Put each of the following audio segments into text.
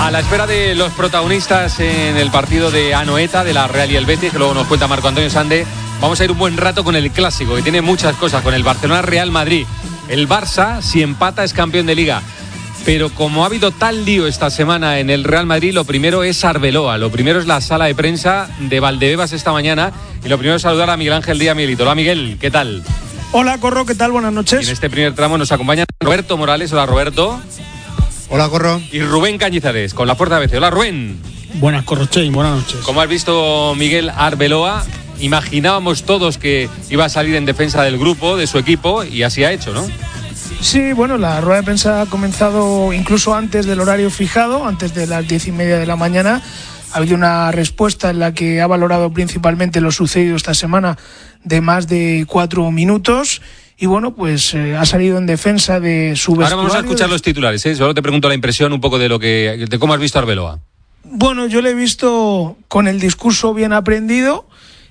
A la espera de los protagonistas en el partido de Anoeta, de la Real y el Betis, que luego nos cuenta Marco Antonio Sande, vamos a ir un buen rato con el clásico, que tiene muchas cosas, con el Barcelona-Real Madrid. El Barça, si empata, es campeón de Liga. Pero como ha habido tal lío esta semana en el Real Madrid, lo primero es Arbeloa, lo primero es la sala de prensa de Valdebebas esta mañana, y lo primero es saludar a Miguel Ángel Díaz Miguelito. Hola Miguel, ¿qué tal? Hola Corro, ¿qué tal? Buenas noches. Y en este primer tramo nos acompaña Roberto Morales. Hola Roberto. Hola Corro. Y Rubén Cañizares, con la Fuerza ABC. Hola Rubén. Buenas Corrochein, buenas noches. Como has visto Miguel, Arbeloa, imaginábamos todos que iba a salir en defensa del grupo, de su equipo, y así ha hecho, ¿no? Sí, bueno, la rueda de prensa ha comenzado incluso antes del horario fijado, antes de las 10:30 de la mañana. Ha habido una respuesta en la que ha valorado principalmente lo sucedido esta semana de más de 4 minutos. Y bueno, pues ha salido en defensa de su vestuario. Ahora vamos a escuchar los titulares, ¿eh? Solo te pregunto la impresión un poco de cómo has visto a Arbeloa. Bueno, yo le he visto con el discurso bien aprendido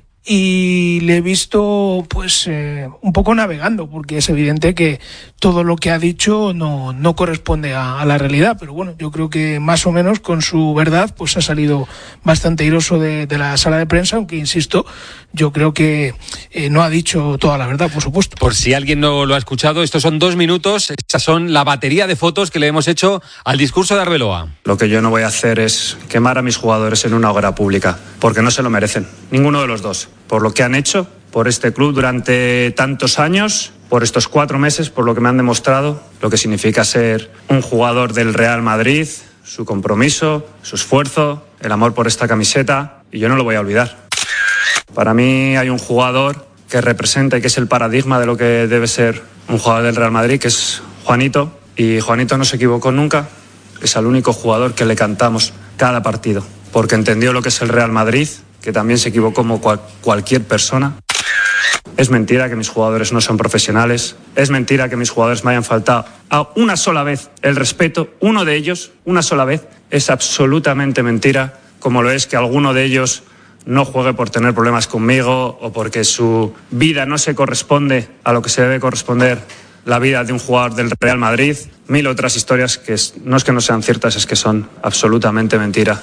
y le he visto pues un poco navegando, porque es evidente que todo lo que ha dicho no corresponde a la realidad, pero bueno, yo creo que más o menos con su verdad pues ha salido bastante airoso de la sala de prensa, aunque insisto, yo creo que no ha dicho toda la verdad, por supuesto. Por si alguien no lo ha escuchado, estos son 2 minutos, estas son la batería de fotos que le hemos hecho al discurso de Arbeloa. Lo que yo no voy a hacer es quemar a mis jugadores en una hoguera pública, porque no se lo merecen, ninguno de los dos, por lo que han hecho por este club durante tantos años, por estos 4 meses, por lo que me han demostrado, lo que significa ser un jugador del Real Madrid, su compromiso, su esfuerzo, el amor por esta camiseta, y yo no lo voy a olvidar. Para mí hay un jugador que representa y que es el paradigma de lo que debe ser un jugador del Real Madrid, que es Juanito, y Juanito no se equivocó nunca, es el único jugador que le cantamos cada partido, porque entendió lo que es el Real Madrid, que también se equivocó como cualquier persona. Es mentira que mis jugadores no son profesionales, es mentira que mis jugadores me hayan faltado a una sola vez el respeto, uno de ellos, una sola vez, es absolutamente mentira, como lo es que alguno de ellos no juegue por tener problemas conmigo o porque su vida no se corresponde a lo que se debe corresponder la vida de un jugador del Real Madrid. 1000 otras historias que no es que no sean ciertas, es que son absolutamente mentira.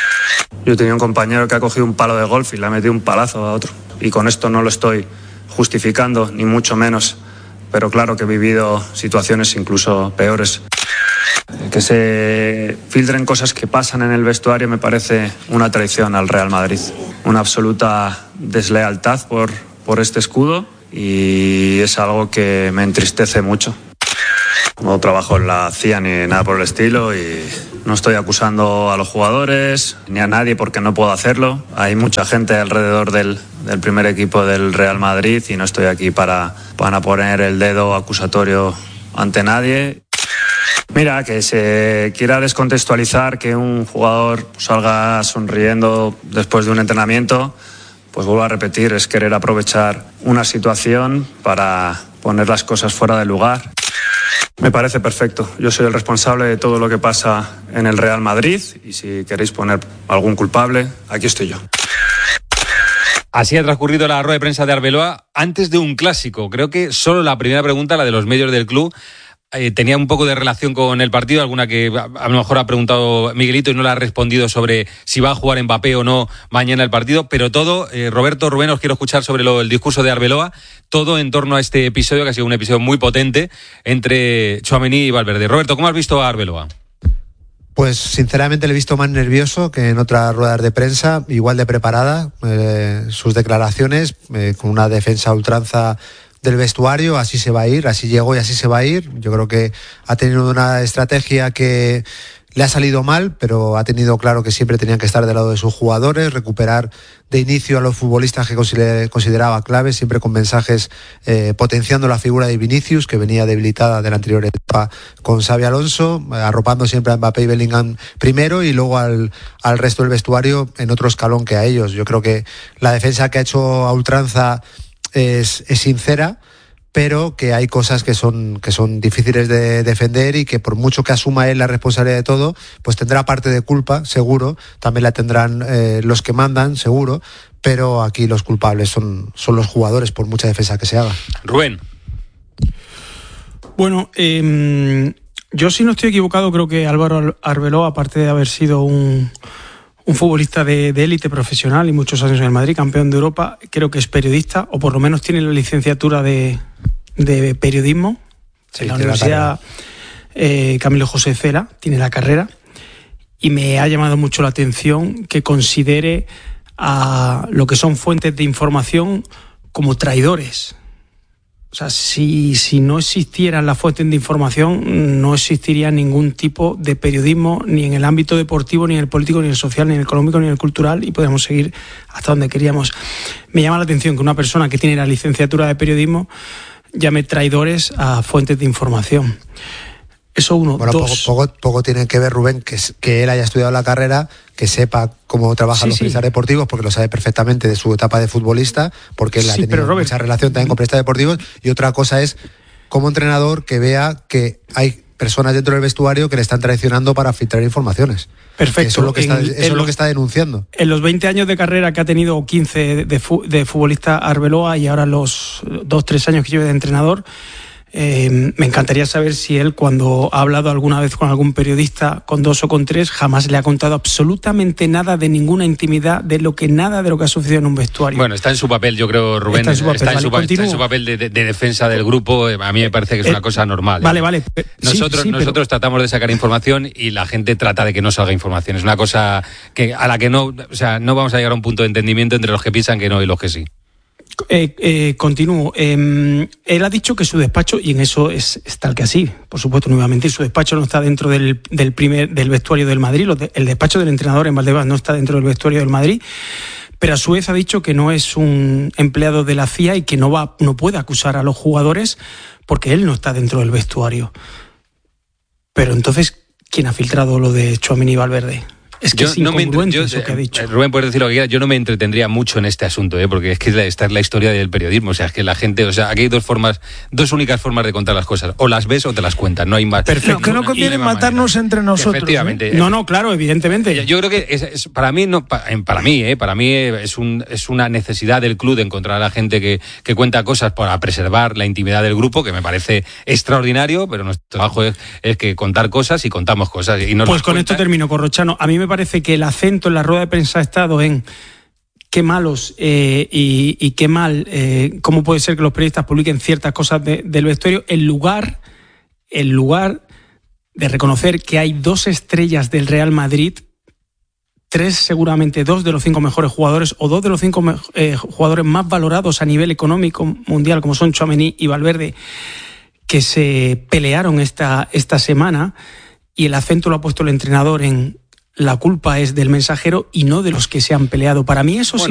Yo tenía un compañero que ha cogido un palo de golf y le ha metido un palazo a otro. Y con esto no lo estoy justificando, ni mucho menos. Pero claro que he vivido situaciones incluso peores. Que se filtren cosas que pasan en el vestuario me parece una traición al Real Madrid. Una absoluta deslealtad por este escudo y es algo que me entristece mucho. No trabajo en la CIA ni nada por el estilo y no estoy acusando a los jugadores ni a nadie porque no puedo hacerlo. Hay mucha gente alrededor del primer equipo del Real Madrid y no estoy aquí para poner el dedo acusatorio ante nadie. Mira, que se quiera descontextualizar que un jugador salga sonriendo después de un entrenamiento, pues vuelvo a repetir, es querer aprovechar una situación para poner las cosas fuera de lugar. Me parece perfecto. Yo soy el responsable de todo lo que pasa en el Real Madrid y si queréis poner algún culpable, aquí estoy yo. Así ha transcurrido la rueda de prensa de Arbeloa antes de un clásico. Creo que solo la primera pregunta, la de los medios del club, tenía un poco de relación con el partido, alguna que a lo mejor ha preguntado Miguelito y no le ha respondido sobre si va a jugar Mbappé o no mañana el partido, pero todo, Roberto, Rubén, os quiero escuchar sobre el discurso de Arbeloa, todo en torno a este episodio, que ha sido un episodio muy potente entre Tchouaméni y Valverde. Roberto, ¿cómo has visto a Arbeloa? Pues sinceramente le he visto más nervioso que en otras ruedas de prensa, igual de preparada, sus declaraciones, con una defensa a ultranza del vestuario, así se va a ir, así llegó y así se va a ir. Yo creo que ha tenido una estrategia que le ha salido mal, pero ha tenido claro que siempre tenían que estar del lado de sus jugadores, recuperar de inicio a los futbolistas que consideraba clave, siempre con mensajes potenciando la figura de Vinicius, que venía debilitada de la anterior etapa con Xabi Alonso, arropando siempre a Mbappé y Bellingham primero y luego al resto del vestuario en otro escalón que a ellos. Yo creo que la defensa que ha hecho a ultranza es sincera, pero que hay cosas que son difíciles de defender y que por mucho que asuma él la responsabilidad de todo, pues tendrá parte de culpa, seguro, también la tendrán los que mandan, seguro, pero aquí los culpables son los jugadores, por mucha defensa que se haga. Rubén. Bueno, Yo, si no estoy equivocado, creo que Álvaro Arbeloa, aparte de haber sido un futbolista de élite profesional y muchos años en el Madrid, campeón de Europa, creo que es periodista, o por lo menos tiene la licenciatura de periodismo en la Universidad Camilo José Cela, tiene la carrera, y me ha llamado mucho la atención que considere a lo que son fuentes de información como traidores. O sea, si no existieran las fuentes de información, no existiría ningún tipo de periodismo, ni en el ámbito deportivo, ni en el político, ni en el social, ni en el económico, ni en el cultural, y podríamos seguir hasta donde queríamos. Me llama la atención que una persona que tiene la licenciatura de periodismo llame traidores a fuentes de información. Eso uno. Bueno, dos. Poco tiene que ver, Rubén, que él haya estudiado la carrera, que sepa cómo trabajan los periodistas deportivos, porque lo sabe perfectamente de su etapa de futbolista, porque él ha tenido mucha relación también con periodistas deportivos. Y otra cosa es, como entrenador, que vea que hay personas dentro del vestuario que le están traicionando para filtrar informaciones. Perfecto. Eso es lo que está denunciando. En los 20 años de carrera que ha tenido, o 15 de futbolista Arbeloa, y ahora los 2-3 años que lleva de entrenador, me encantaría saber si él, cuando ha hablado alguna vez con algún periodista, con 2 o con 3, jamás le ha contado absolutamente nada de ninguna intimidad, nada de lo que ha sucedido en un vestuario. Bueno, está en su papel, yo creo, Rubén. Está en su papel de defensa del grupo. A mí me parece que es una cosa normal. Vale. Nosotros tratamos de sacar información y la gente trata de que no salga información. Es una cosa a la que no vamos a llegar a un punto de entendimiento entre los que piensan que no y los que sí. Continúo. Él ha dicho que su despacho, y en eso es tal que así, por supuesto, no iba a mentir, su despacho no está dentro del vestuario del Madrid. El despacho del entrenador en Valdebebas no está dentro del vestuario del Madrid, pero a su vez ha dicho que no es un empleado de la CIA y que no puede acusar a los jugadores porque él no está dentro del vestuario. Pero entonces, ¿quién ha filtrado lo de Tchouaméni y Valverde? Es que es incongruente eso que ha dicho. Rubén, puedes decir lo que quieras, yo no me entretendría mucho en este asunto, porque es que esta es la historia del periodismo. O sea, es que la gente, aquí hay dos únicas formas de contar las cosas. O las ves o te las cuentan, no hay más. Perfecto. Que no conviene matarnos entre nosotros. Efectivamente. No, claro, evidentemente. Yo creo que para mí es una necesidad del club de encontrar a la gente que cuenta cosas para preservar la intimidad del grupo, que me parece extraordinario, pero nuestro trabajo es que contar cosas, y contamos cosas. Y pues con esto termino, Corrochano. A mí me parece que el acento en la rueda de prensa ha estado en qué malos y qué mal, cómo puede ser que los periodistas publiquen ciertas cosas del vestuario, en lugar de reconocer que hay 2 estrellas del Real Madrid, 3 seguramente, 2 de los 5 mejores jugadores, o 2 de los 5 jugadores más valorados a nivel económico mundial, como son Tchouaméni y Valverde, que se pelearon esta semana, y el acento lo ha puesto el entrenador en la culpa es del Mensajero y no de los que se han peleado. Para mí eso sí